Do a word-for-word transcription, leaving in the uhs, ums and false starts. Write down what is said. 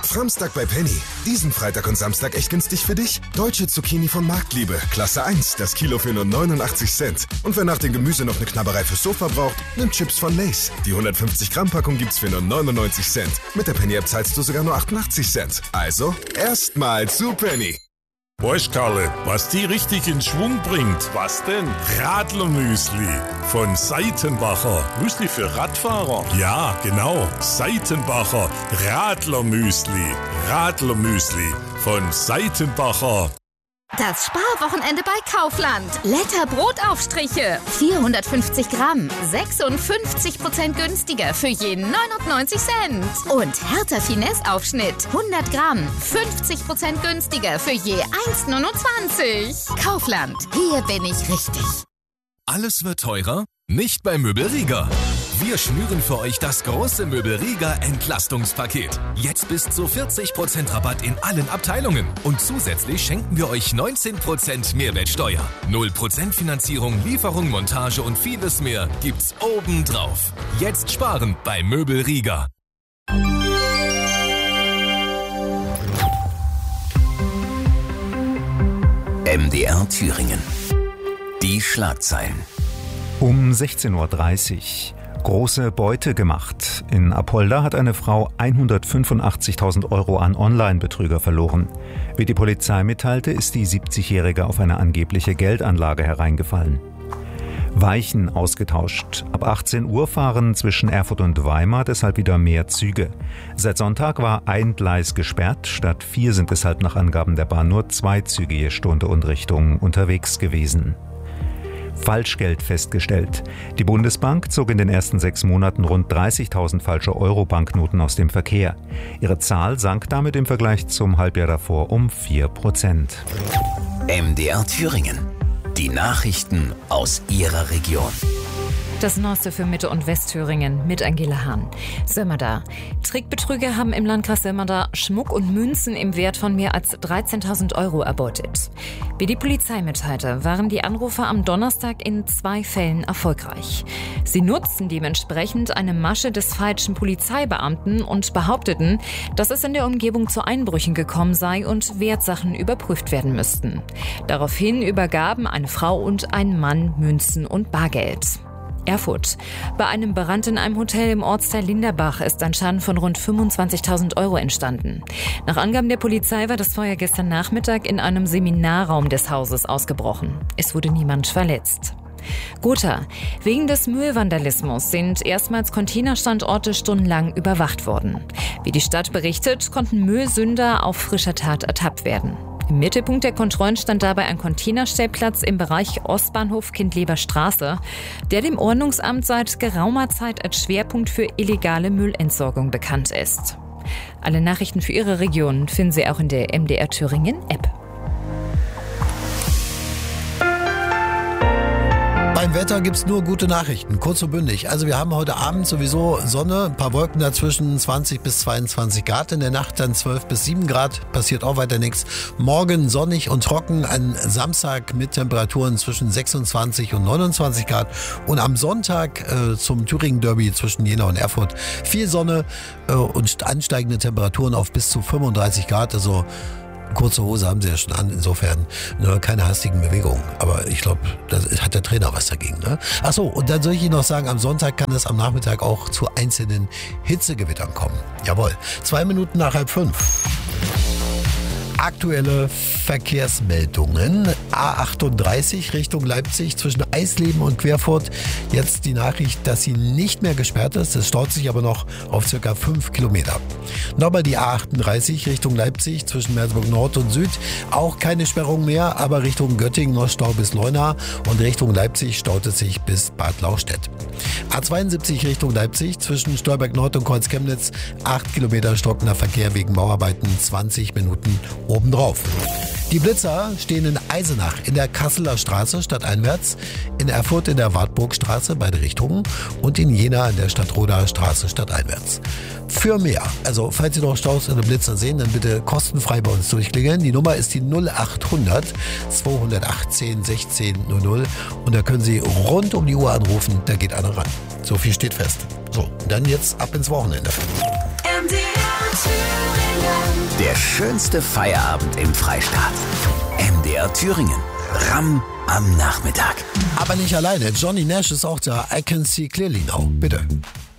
Framstag bei Penny. Diesen Freitag und Samstag echt günstig für dich. Deutsche Zucchini von Marktliebe, Klasse eins, das Kilo für nur neunundachtzig Cent. Und wer nach dem Gemüse noch eine Knabberei fürs Sofa braucht, nimmt Chips von Lay's. Die hundertfünfzig Gramm Packung gibt's für nur neunundneunzig Cent. Mit der Penny-App zahlst du sogar nur achtundachtzig Cent. Also, erstmal zu Penny. Weißt, Karle, was die richtig in Schwung bringt? Was denn? Radlermüsli von Seitenbacher. Müsli für Radfahrer? Ja, genau. Seitenbacher Radlermüsli. Radlermüsli von Seitenbacher. Das Sparwochenende bei Kaufland. Letter Brotaufstriche. vierhundertfünfzig Gramm. sechsundfünfzig Prozent günstiger für je neunundneunzig Cent. Und Hertha Finesse Aufschnitt. hundert Gramm. fünfzig Prozent günstiger für je eins neunundzwanzig. Kaufland. Hier bin ich richtig. Alles wird teurer? Nicht bei Möbel Rieger. Wir schnüren für euch das große Möbel Rieger Entlastungspaket. Jetzt bis zu vierzig Prozent Rabatt in allen Abteilungen. Und zusätzlich schenken wir euch neunzehn Prozent Mehrwertsteuer. null Prozent Finanzierung, Lieferung, Montage und vieles mehr gibt's obendrauf. Jetzt sparen bei Möbel Rieger. M D R Thüringen. Die Schlagzeilen. Um sechzehn Uhr dreißig. Große Beute gemacht. In Apolda hat eine Frau hundertfünfundachtzigtausend Euro an Online-Betrüger verloren. Wie die Polizei mitteilte, ist die siebzigjährige auf eine angebliche Geldanlage hereingefallen. Weichen ausgetauscht. Ab achtzehn Uhr fahren zwischen Erfurt und Weimar deshalb wieder mehr Züge. Seit Sonntag war ein Gleis gesperrt. Statt vier sind deshalb nach Angaben der Bahn nur zwei Züge je Stunde und Richtung unterwegs gewesen. Falschgeld festgestellt. Die Bundesbank zog in den ersten sechs Monaten rund dreißigtausend falsche Euro-Banknoten aus dem Verkehr. Ihre Zahl sank damit im Vergleich zum Halbjahr davor um vier Prozent. M D R Thüringen. Die Nachrichten aus Ihrer Region. Das Neueste für Mitte- und Westthüringen mit Angela Hahn. Sömmerda. Trickbetrüger haben im Landkreis Sömmerda Schmuck und Münzen im Wert von mehr als dreizehntausend Euro erbeutet. Wie die Polizei mitteilte, waren die Anrufer am Donnerstag in zwei Fällen erfolgreich. Sie nutzten dementsprechend eine Masche des falschen Polizeibeamten und behaupteten, dass es in der Umgebung zu Einbrüchen gekommen sei und Wertsachen überprüft werden müssten. Daraufhin übergaben eine Frau und ein Mann Münzen und Bargeld. Erfurt. Bei einem Brand in einem Hotel im Ortsteil Linderbach ist ein Schaden von rund fünfundzwanzigtausend Euro entstanden. Nach Angaben der Polizei war das Feuer gestern Nachmittag in einem Seminarraum des Hauses ausgebrochen. Es wurde niemand verletzt. Gotha. Wegen des Müllvandalismus sind erstmals Containerstandorte stundenlang überwacht worden. Wie die Stadt berichtet, konnten Müllsünder auf frischer Tat ertappt werden. Im Mittelpunkt der Kontrollen stand dabei ein Containerstellplatz im Bereich Ostbahnhof Kindleber Straße, der dem Ordnungsamt seit geraumer Zeit als Schwerpunkt für illegale Müllentsorgung bekannt ist. Alle Nachrichten für Ihre Region finden Sie auch in der M D R Thüringen App. Beim Wetter gibt's nur gute Nachrichten, kurz und bündig. Also wir haben heute Abend sowieso Sonne, ein paar Wolken dazwischen, zwanzig bis zweiundzwanzig Grad. In der Nacht dann zwölf bis sieben Grad, passiert auch weiter nichts. Morgen sonnig und trocken, an Samstag mit Temperaturen zwischen sechsundzwanzig und neunundzwanzig Grad. Und am Sonntag äh, zum Thüringen-Derby zwischen Jena und Erfurt viel Sonne äh, und ansteigende Temperaturen auf bis zu fünfunddreißig Grad. Also kurze Hose haben sie ja schon an, insofern ne, keine hastigen Bewegungen. Aber ich glaube, da hat der Trainer was dagegen. Ne? Ach so, und dann soll ich Ihnen noch sagen, am Sonntag kann es am Nachmittag auch zu einzelnen Hitzegewittern kommen. Jawohl, zwei Minuten nach halb fünf. Aktuelle Verkehrsmeldungen. A achtunddreißig Richtung Leipzig zwischen Eisleben und Querfurt. Jetzt die Nachricht, dass sie nicht mehr gesperrt ist. Es staut sich aber noch auf circa fünf Kilometer. Nochmal die A achtunddreißig Richtung Leipzig zwischen Merseburg Nord und Süd. Auch keine Sperrung mehr, aber Richtung Göttingen noch Stau bis Leuna und Richtung Leipzig staut es sich bis Bad Lauchstädt. A zweiundsiebzig Richtung Leipzig zwischen Stolberg Nord und Kreuz-Chemnitz. acht Kilometer stockender Verkehr wegen Bauarbeiten, zwanzig Minuten obendrauf. Die Blitzer stehen in Eisenach in der Kasseler Straße stadteinwärts, in Erfurt in der Wartburgstraße beide Richtungen und in Jena in der Stadtroder Straße stadteinwärts. Für mehr, also falls Sie noch Staus in den Blitzer sehen, dann bitte kostenfrei bei uns durchklingeln. Die Nummer ist die null achthundert zweihundertachtzehn sechzehn null null und da können Sie rund um die Uhr anrufen, da geht einer ran. So viel steht fest. So, dann jetzt ab ins Wochenende. M D R Der schönste Feierabend im Freistaat. M D R Thüringen. Ram am Nachmittag. Aber nicht alleine. Johnny Nash ist auch da. I can see clearly now. Bitte.